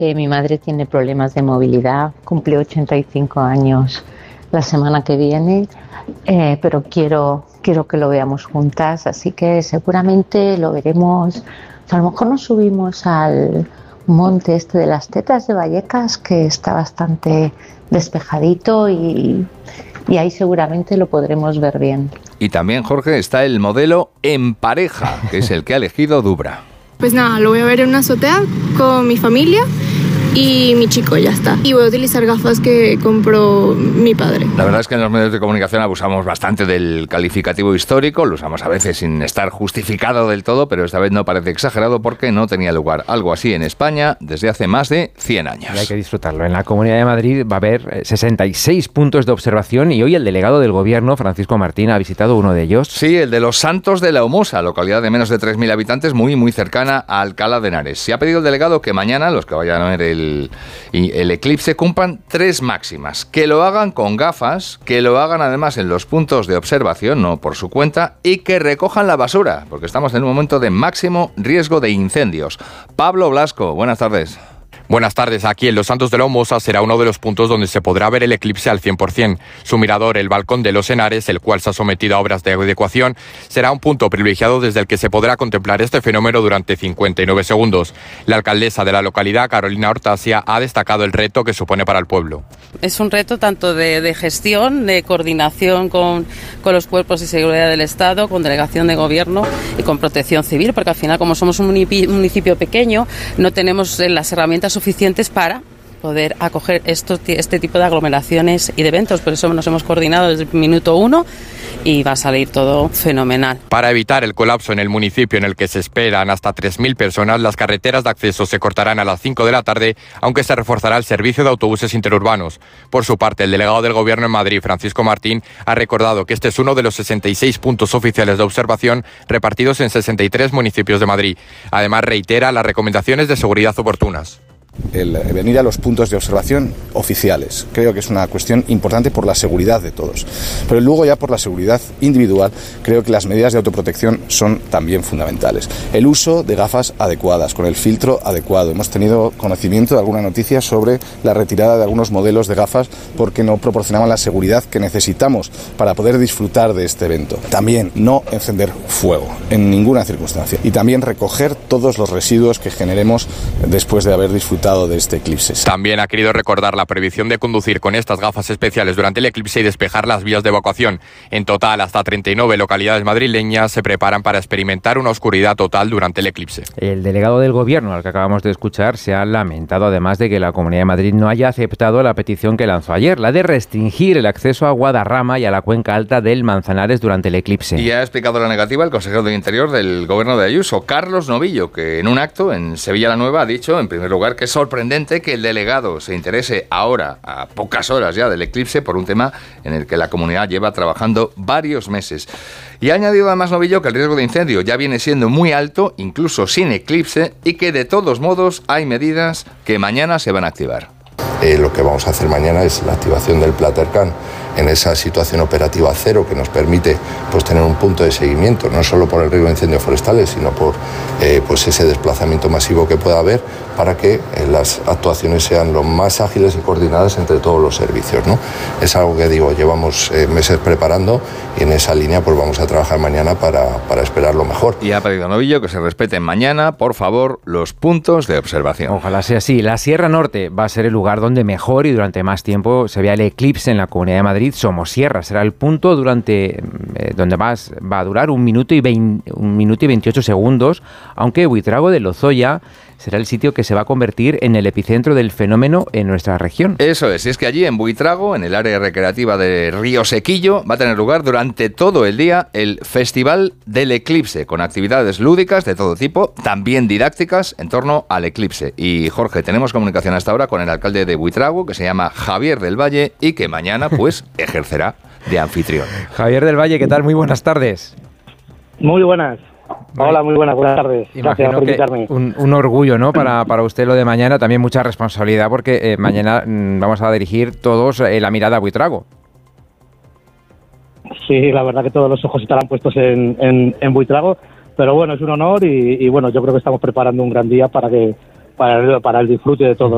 Mi madre tiene problemas de movilidad, cumple 85 años la semana que viene, pero quiero que lo veamos juntas, así que seguramente lo veremos. A lo mejor nos subimos al monte este de las Tetas de Vallecas, que está bastante despejadito y ahí seguramente lo podremos ver bien. Y también, Jorge, está el modelo en pareja, que es el que ha elegido Dubra. Pues nada, lo voy a ver en una azotea con mi familia y mi chico, ya está. Y voy a utilizar gafas que compró mi padre. La verdad es que en los medios de comunicación abusamos bastante del calificativo histórico, lo usamos a veces sin estar justificado del todo, pero esta vez no parece exagerado porque no tenía lugar algo así en España desde hace más de 100 años. Y hay que disfrutarlo. En la Comunidad de Madrid va a haber 66 puntos de observación y hoy el delegado del Gobierno, Francisco Martín, ha visitado uno de ellos. Sí, el de los Santos de la Humosa, localidad de menos de 3.000 habitantes, muy cercana a Alcalá de Henares. Se ha pedido el delegado que mañana, los que vayan a ver el eclipse, cumplan 3 máximas: que lo hagan con gafas, que lo hagan además en los puntos de observación, no por su cuenta, y que recojan la basura, porque estamos en un momento de máximo riesgo de incendios. Pablo Blasco, buenas tardes. Buenas tardes. Aquí en Los Santos de la Humosa será uno de los puntos donde se podrá ver el eclipse al 100%. Su mirador, el Balcón de los Henares, el cual se ha sometido a obras de adecuación, será un punto privilegiado desde el que se podrá contemplar este fenómeno durante 59 segundos. La alcaldesa de la localidad, Carolina Hortasia, ha destacado el reto que supone para el pueblo. Es un reto tanto de gestión, de coordinación con los cuerpos de seguridad del Estado, con delegación de gobierno y con protección civil, porque al final, como somos un municipio pequeño, no tenemos las herramientas suficientes para poder acoger este tipo de aglomeraciones y de eventos. Por eso nos hemos coordinado desde el minuto 1 y va a salir todo fenomenal. Para evitar el colapso en el municipio, en el que se esperan hasta 3.000 personas, las carreteras de acceso se cortarán a las 5 de la tarde, aunque se reforzará el servicio de autobuses interurbanos. Por su parte, el delegado del Gobierno en Madrid, Francisco Martín, ha recordado que este es uno de los 66 puntos oficiales de observación repartidos en 63 municipios de Madrid. Además, reitera las recomendaciones de seguridad oportunas. El venir a los puntos de observación oficiales. Creo que es una cuestión importante por la seguridad de todos. Pero luego ya por la seguridad individual, creo que las medidas de autoprotección son también fundamentales. El uso de gafas adecuadas, con el filtro adecuado. Hemos tenido conocimiento de alguna noticia sobre la retirada de algunos modelos de gafas porque no proporcionaban la seguridad que necesitamos para poder disfrutar de este evento. También no encender fuego en ninguna circunstancia. Y también recoger todos los residuos que generemos después de haber disfrutado de este eclipse. También ha querido recordar la prohibición de conducir con estas gafas especiales durante el eclipse y despejar las vías de evacuación. En total, hasta 39 localidades madrileñas se preparan para experimentar una oscuridad total durante el eclipse. El delegado del Gobierno, al que acabamos de escuchar, se ha lamentado además de que la Comunidad de Madrid no haya aceptado la petición que lanzó ayer, la de restringir el acceso a Guadarrama y a la cuenca alta del Manzanares durante el eclipse. Y ha explicado la negativa el consejero del Interior del Gobierno de Ayuso, Carlos Novillo, que en un acto en Sevilla la Nueva ha dicho, en primer lugar, que es sorprendente que el delegado se interese ahora, a pocas horas ya del eclipse, por un tema en el que la comunidad lleva trabajando varios meses. Y ha añadido además Novillo que el riesgo de incendio ya viene siendo muy alto, incluso sin eclipse, y que de todos modos hay medidas que mañana se van a activar. Lo que vamos a hacer mañana es la activación del Platercan en esa situación operativa cero que nos permite pues tener un punto de seguimiento, no solo por el riesgo de incendios forestales, sino por pues ese desplazamiento masivo que pueda haber, para que las actuaciones sean lo más ágiles y coordinadas entre todos los servicios, ¿no? Es algo que llevamos meses preparando y en esa línea pues vamos a trabajar mañana para esperar lo mejor. Y ha pedido Novillo que se respeten mañana, por favor, los puntos de observación. Ojalá sea así. La Sierra Norte va a ser el lugar donde mejor y durante más tiempo se vea el eclipse en la Comunidad de Madrid. Somosierra será el punto donde va a durar 1 minuto y 28 segundos, aunque Buitrago de Lozoya será el sitio que se va a convertir en el epicentro del fenómeno en nuestra región. Eso es, y es que allí en Buitrago, en el área recreativa de Río Sequillo, va a tener lugar durante todo el día el Festival del Eclipse, con actividades lúdicas de todo tipo, también didácticas en torno al eclipse. Y Jorge, tenemos comunicación hasta ahora con el alcalde de Buitrago, que se llama Javier del Valle, y que mañana pues ejercerá de anfitrión. Javier del Valle, ¿qué tal? Muy buenas tardes. Muy buenas. Hola, muy buenas tardes. Gracias por invitarme. Un orgullo, ¿no? Para usted lo de mañana, también mucha responsabilidad, porque mañana vamos a dirigir todos la mirada a Buitrago. Sí, la verdad que todos los ojos estarán puestos en Buitrago, pero bueno, es un honor y bueno, yo creo que estamos preparando un gran día para el disfrute de todos.